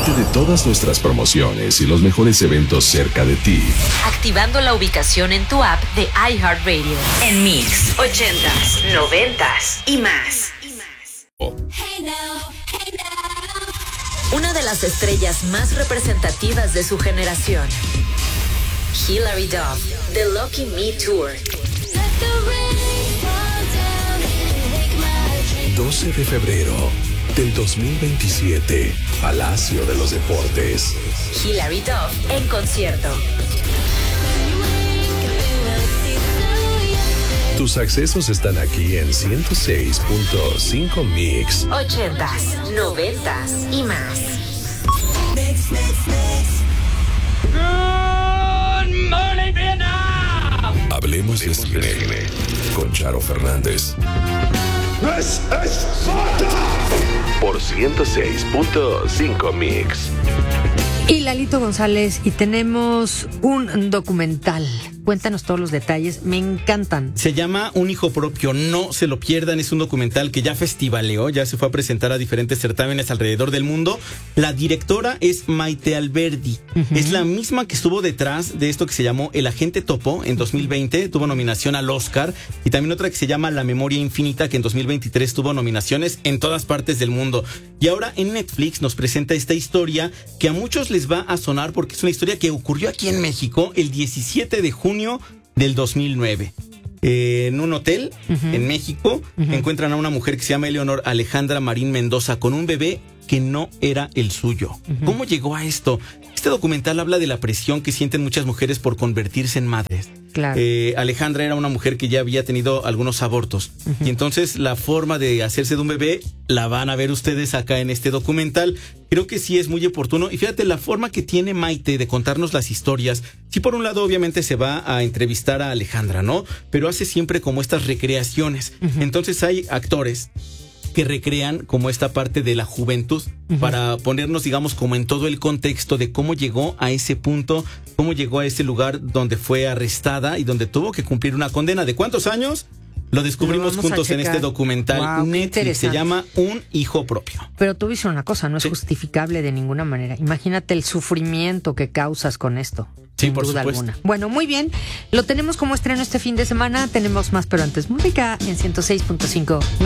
Entérate de todas nuestras promociones y los mejores eventos cerca de ti. Activando la ubicación en tu app de iHeartRadio. En Mix, 80s, 90s y más. Una de las estrellas más representativas de su generación. Hilary Duff, The Lucky Me Tour. 12 de febrero del 2027, Palacio de los Deportes. Hilary Duff en concierto. Tus accesos están aquí en 106.5 Mix. 80s, 90s y más. Good morning, Vietnam. Hablemos de cine con Charo Fernández. ¡Es Esparta! Por 106.5 Mix. Y Lalito González, y tenemos un documental. Cuéntanos todos los detalles, me encantan. Se llama Un hijo propio, no se lo pierdan, es un documental que ya festivaleó, ya se fue a presentar a diferentes certámenes alrededor del mundo. La directora es Maite Alberdi, es la misma que estuvo detrás de esto que se llamó El Agente Topo en 2020, tuvo nominación al Oscar, y también otra que se llama La Memoria Infinita, que en 2023 tuvo nominaciones en todas partes del mundo. Y ahora en Netflix nos presenta esta historia que a muchos les va a sonar porque es una historia que ocurrió aquí en México el 17 de junio del 2009. En un hotel en México encuentran a una mujer que se llama Eleonor Alejandra Marín Mendoza con un bebé que no era el suyo. ¿Cómo llegó a esto? Este documental habla de la presión que sienten muchas mujeres por convertirse en madres. Claro. Alejandra era una mujer que ya había tenido algunos abortos. Y entonces la forma de hacerse de un bebé la van a ver ustedes acá en este documental. Creo que sí es muy oportuno. Y fíjate la forma que tiene Maite de contarnos las historias. Sí, por un lado obviamente se va a entrevistar a Alejandra, ¿no? Pero hace siempre como estas recreaciones. Entonces hay actores que recrean como esta parte de la juventud para ponernos, digamos, como en todo el contexto de cómo llegó a ese punto, cómo llegó a ese lugar donde fue arrestada y donde tuvo que cumplir una condena. ¿De cuántos años? Lo descubrimos juntos en este documental. Wow, Netflix se llama Un hijo propio. Pero tú dices una cosa, no es justificable de ninguna manera. Imagínate el sufrimiento que causas con esto. Sí, sin por duda supuesto. alguna. Bueno, muy bien. Lo tenemos como estreno este fin de semana. Tenemos más, pero antes música en 106.5.